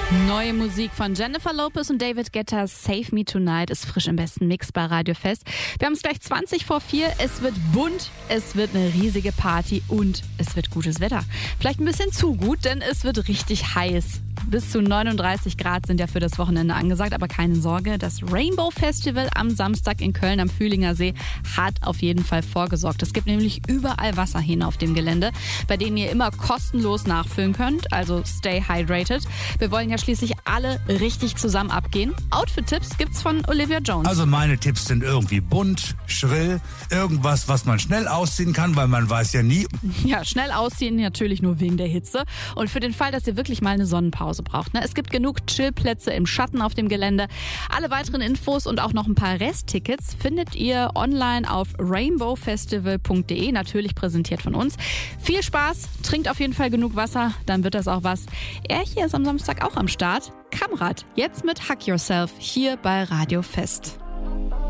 Neue Musik von Jennifer Lopez und David Guetta, Save Me Tonight, ist frisch im besten Mix bei Radio Fest. Wir haben es gleich 20 vor 4. Es wird bunt, es wird eine riesige Party und es wird gutes Wetter. Vielleicht ein bisschen zu gut, denn es wird richtig heiß. Bis zu 39 Grad sind ja für das Wochenende angesagt, aber keine Sorge, das Rainbow Festival am Samstag in Köln am Fühlinger See hat auf jeden Fall vorgesorgt. Es gibt nämlich überall Wasserhähne auf dem Gelände, bei denen ihr immer kostenlos nachfüllen könnt, also stay hydrated. Wir wollen ja schließlich alle richtig zusammen abgehen. Outfit-Tipps gibt's von Olivia Jones. Also meine Tipps sind irgendwie bunt, schrill, irgendwas, was man schnell ausziehen kann, weil man weiß ja nie. Ja, schnell ausziehen natürlich nur wegen der Hitze. Und für den Fall, dass ihr wirklich mal eine Sonnenpause braucht. Es gibt genug Chillplätze im Schatten auf dem Gelände. Alle weiteren Infos und auch noch ein paar Resttickets findet ihr online auf rainbowfestival.de, natürlich präsentiert von uns. Viel Spaß, trinkt auf jeden Fall genug Wasser, dann wird das auch was. Er hier ist am Samstag auch am Start. Kamrat, jetzt mit Hug Yourself hier bei Radio Fest.